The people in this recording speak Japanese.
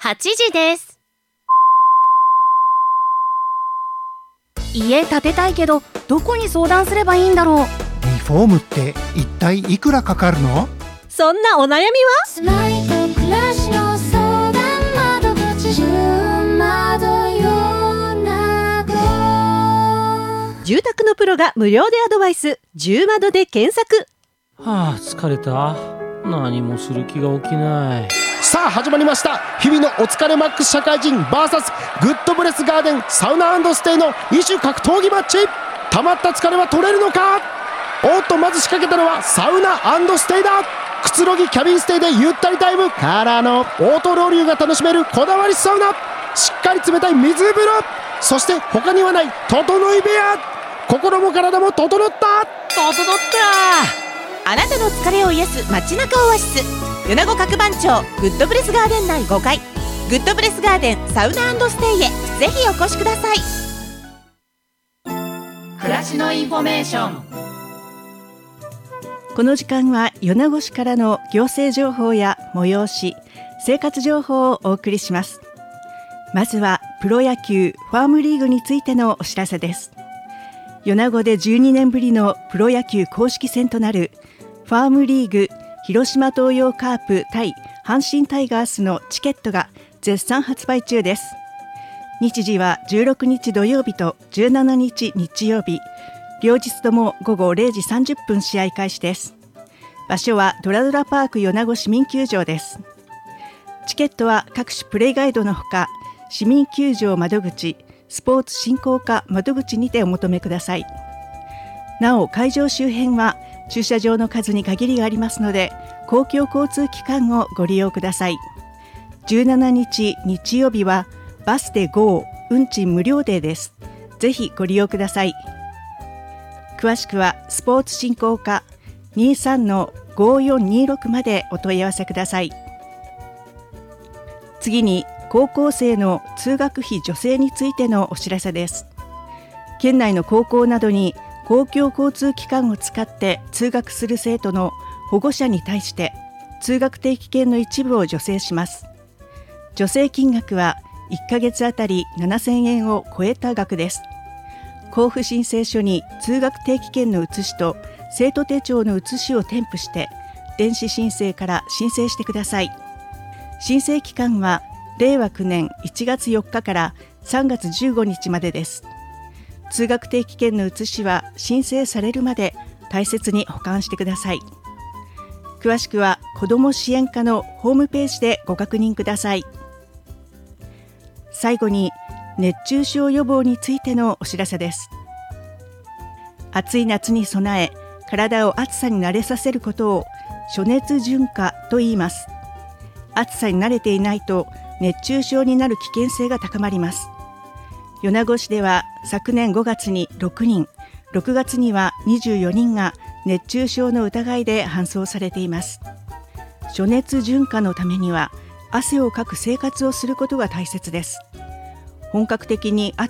8時です。家建てたいけどどこに相談すればいいんだろう。 リフォームって一体いくらかかるの？ そんなお悩みはスマイト暮らしの相談窓口住宅のプロが無料でアドバイス。10窓で検索。 疲れた。何もする気が起きない。 さあ始まりました。日々のお疲れマックス社会人 VS グッドブレスガーデンサウナ&ステイの異種格闘技マッチ。溜まった疲れは取れるのか。おっと、まず仕掛けたのはサウナ&ステイだ。くつろぎキャビンステイでゆったりタイムからのオートロウリュが楽しめるこだわりサウナ。しっかり冷たい水風呂、そして他にはない整い部屋。心も体も整った。 あなたの疲れを癒す街中オアシス、米子各番町グッドブレスガーデン内5階グッドブレスガーデンサウナ&ステイへぜひお越しください。暮らしのインフォメーション。 この時間は米子市からの行政情報や催し、生活情報をお送りします。まずはプロ野球ファームリーグについてのお知らせです。米子で12年ぶりのプロ野球公式戦となるファームリーグ広島東洋カープ対阪神タイガースのチケットが絶賛発売中です。日時は16日土曜日と17日日曜日、両日とも午後0時30分試合開始です。場所はドラドラパーク米子市民球場です。チケットは各種プレイガイドのほか、市民球場窓口、スポーツ振興課窓口にてお求めください。なお会場周辺は駐車場の数に限りがありますので、公共交通機関をご利用ください。17日日曜日はバスで GO 運賃無料デーです。ぜひご利用ください。詳しくはスポーツ振興課 23-5426 までお問い合わせください。次に高校生の通学費助成についてのお知らせです。県内の高校などに公共交通機関を使って通学する生徒の保護者に対して通学定期券の一部を助成します。助成金額は1ヶ月あたり7000円を超えた額です。交付申請書に通学定期券の写しと生徒手帳の写しを添付して電子申請から申請してください。申請期間は令和9年1月4日から3月15日までです。通学定期券の写しは申請されるまで大切に保管してください。詳しくは子ども支援課のホームページでご確認ください。最後に熱中症予防についてのお知らせです。暑い夏に備え、体を暑さに慣れさせることを暑熱順化と言います。暑さに慣れていないと熱中症になる危険性が高まります。米子市では昨年5月に6人、6月には24人が熱中症の疑いで搬送されています。暑熱順化のためには汗をかく生活をすることが大切です。本格的に暑